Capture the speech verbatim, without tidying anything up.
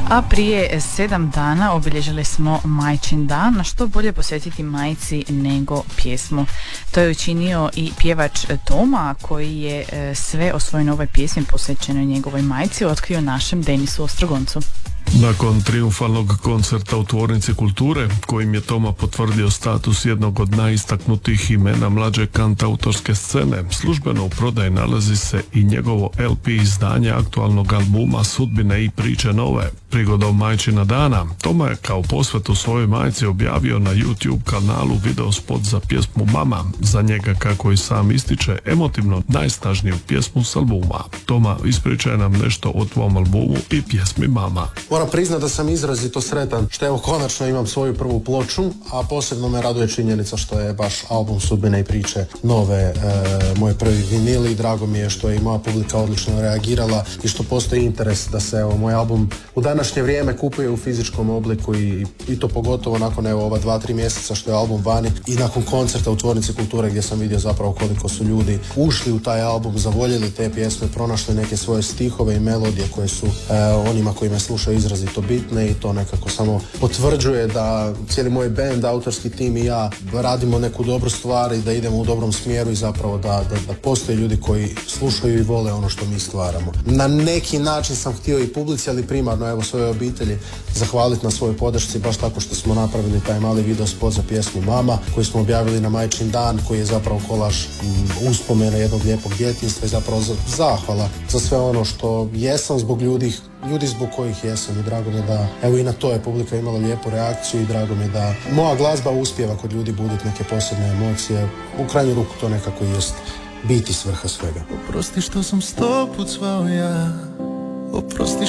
A prije sedam dana obilježili smo Majčin dan, na što bolje posvetiti majci nego pjesmu. To je učinio i pjevač Toma, koji je sve o svojoj novoj pjesmi posvećenoj njegovoj majci otkrio našem Denisu Ostrogoncu. Nakon triumfalnog koncerta u Tvornici kulture, kojim je Toma potvrdio status jednog od najistaknutijih imena mlađe kantautorske scene, službeno u prodaji nalazi se i njegovo el pe izdanje aktualnog albuma Sudbine i priče nove. Prigodom Majčina dana, Toma je kao posvetu svojoj majci objavio na YouTube kanalu video spot za pjesmu Mama, za njega, kako i sam ističe, emotivno najsnažniju pjesmu s albuma. Toma, ispričaj nam nešto o tvom albumu i pjesmi Mama. Moram priznati da sam izrazito sretan što evo konačno imam svoju prvu ploču, a posebno me raduje činjenica što je baš album Sudbine i priče nove e, moj prvi vinil, i drago mi je što je i moja publika odlično reagirala i što postoji interes da se evo moj album u današnje vrijeme kupuje u fizičkom obliku i, i to pogotovo nakon evo ova dva, tri mjeseca što je album vani i nakon koncerta u Tvornici kulture gdje sam vidio zapravo koliko su ljudi ušli u taj album, zavoljeli te pjesme, pronašli neke svoje stihove i melodije koje su e, onima koji me slušaju izrazito bitne, i to nekako samo potvrđuje da cijeli moj band, autorski tim i ja radimo neku dobru stvar i da idemo u dobrom smjeru i zapravo da, da, da postoje ljudi koji slušaju i vole ono što mi stvaramo. Na neki način sam htio i publici, ali primarno evo svoje obitelji zahvaliti na svojoj podršci, baš tako što smo napravili taj mali video spot za pjesmu Mama koji smo objavili na Majčin dan, koji je zapravo kolaž uspomene jednog lijepog djetinjstva i zapravo zahvala za sve ono što jesam zbog ljudi ljudi zbog kojih jesam, i drago mi je da evo i na to je publika imala lijepu reakciju i drago mi je da moja glazba uspijeva kod ljudi buditi neke posebne emocije. U krajnju ruku to nekako jest biti svrha svega. Oprosti što sam sto put zvao ja, oprosti